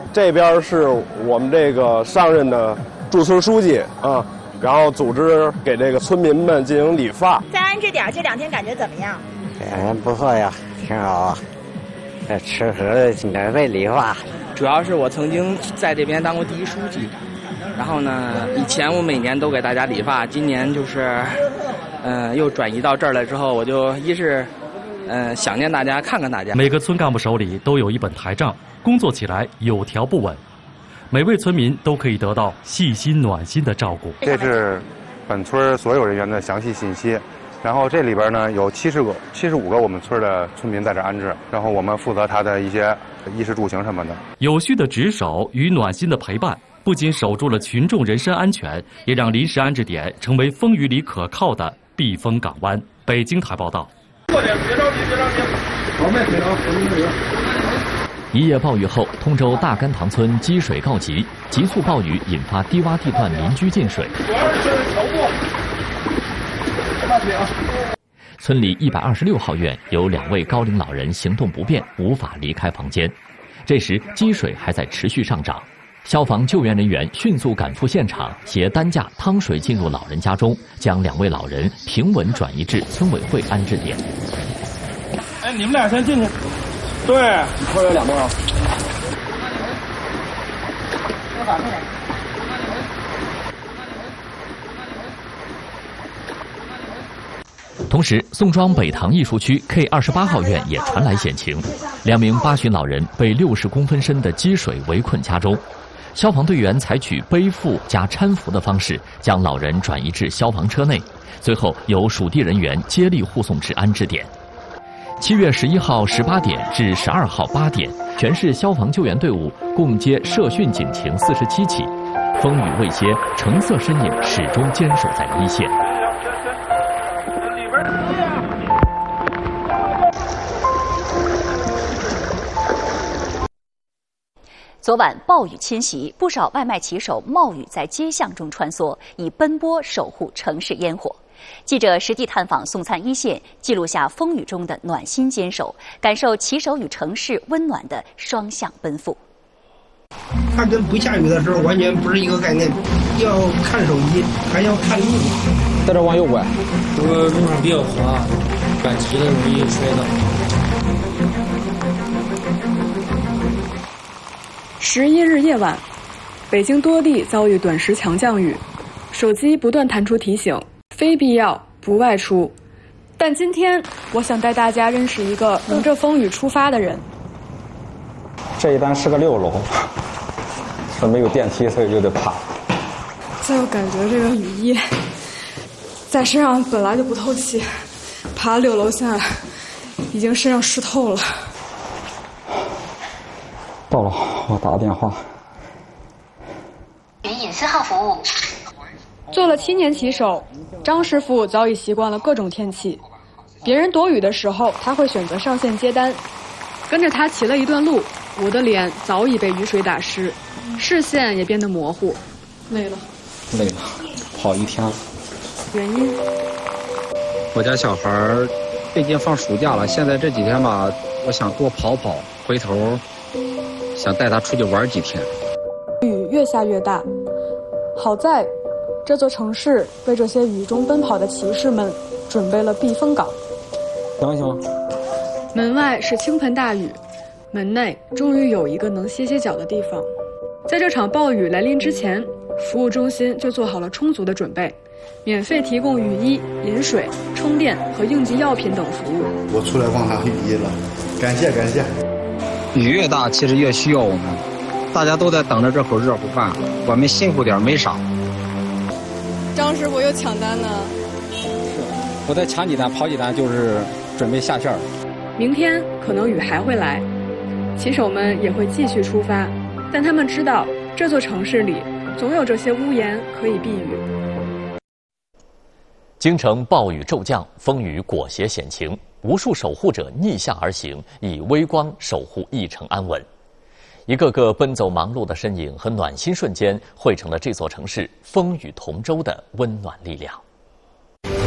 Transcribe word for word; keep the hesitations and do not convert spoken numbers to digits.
这边是我们这个上任的驻村书记啊，然后组织给这个村民们进行理发。 在安置点这两天感觉怎么样？ 哎，不错呀，挺好。这吃喝免费理发。 主要是我曾经在这边当过第一书记，然后呢，以前我每年都给大家理发，今年就是，嗯、呃，又转移到这儿来之后，我就一是，嗯、呃，想念大家，看看大家。 每个村干部手里都有一本台账，工作起来有条不紊，每位村民都可以得到细心暖心的照顾。 这是本村所有人员的详细信息。然后这里边呢有七十个、七十五个我们村的村民在这安置，然后我们负责他的一些衣食住行什么的。 有序的值守与暖心的陪伴，不仅守住了群众人身安全，也让临时安置点成为风雨里可靠的避风港湾。北京台报道。 过点，别着急，别着急，好慢点啊，我们这一夜暴雨后，通州大甘塘村积水告急，急速暴雨引发低洼地段民居进水。 主要是调过。 村里一百二十六号院有两位高龄老人行动不便，无法离开房间。这时积水还在持续上涨，消防救援人员迅速赶赴现场，携担架趟水进入老人家中，将两位老人平稳转移至村委会安置点。 哎，你们俩先进去。对， 后有两栋啊。 快点，快点。 同时，宋庄北塘艺术区 K 二十八号院也传来险情，两名八旬老人被六十公分深的积水围困家中，消防队员采取背负加搀扶的方式将老人转移至消防车内，最后由属地人员接力护送至安置点。七月十一号十八点至十二号八点，全市消防救援队伍共接涉汛警情四十七起，风雨未歇，橙色身影始终坚守在一线。 昨晚暴雨侵袭，不少外卖骑手冒雨在街巷中穿梭，以奔波守护城市烟火。记者实地探访送餐一线，记录下风雨中的暖心坚守，感受骑手与城市温暖的双向奔赴。 它跟不下雨的时候完全不是一个概念，要看手机，还要看路。 在这往右拐， 这个路上比较滑，赶急了容易摔倒。 十一日夜晚，北京多地遭遇短时强降雨，手机不断弹出提醒，非必要不外出。但今天，我想带大家认识一个迎着风雨出发的人。 这一单是个六楼，说没有电梯，所以有点怕。 就感觉这个雨衣在身上本来就不透气，爬六楼现在已经身上湿透了。 到了，我打个电话。 云隐私号服务。 做了七年骑手，张师傅早已习惯了各种天气。别人躲雨的时候，他会选择上线接单。跟着他骑了一段路，我的脸早已被雨水打湿，视线也变得模糊。累了。 累了，跑一天了。 原因？ 我家小孩最近放暑假了，现在这几天吧，我想多跑跑，回头想带他出去玩几天。 雨越下越大，好在这座城市为这些雨中奔跑的骑士们准备了避风港。 行行。 门外是倾盆大雨，门内终于有一个能歇歇脚的地方。在这场暴雨来临之前，服务中心就做好了充足的准备，免费提供雨衣、饮水、充电和应急药品等服务。 我出来帮他雨衣了，感谢感谢。 雨越大，其实越需要我们，大家都在等着这口热乎饭，我们辛苦点没少。 张师傅又抢单呢。 是，我再抢几单，跑几单，就是准备下线。 明天可能雨还会来，骑手们也会继续出发，但他们知道这座城市里总有这些屋檐可以避雨。 京城暴雨骤降，风雨裹挟险情，无数守护者逆向而行，以微光守护一城安稳。一个个奔走忙碌的身影和暖心瞬间，汇成了这座城市风雨同舟的温暖力量。